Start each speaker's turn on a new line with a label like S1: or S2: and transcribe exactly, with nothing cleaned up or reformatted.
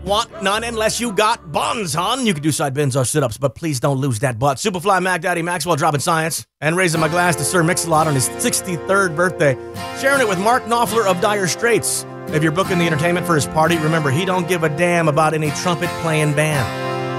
S1: want none unless you got buns, hon. You can do side bends or sit-ups, but please don't lose that butt. Superfly Mac Daddy Maxwell dropping science and raising my glass to Sir Mix-a-Lot on his sixty-third birthday. Sharing it with Mark Knopfler of Dire Straits. If you're booking the entertainment for his party, remember, he don't give a damn about any trumpet-playing band.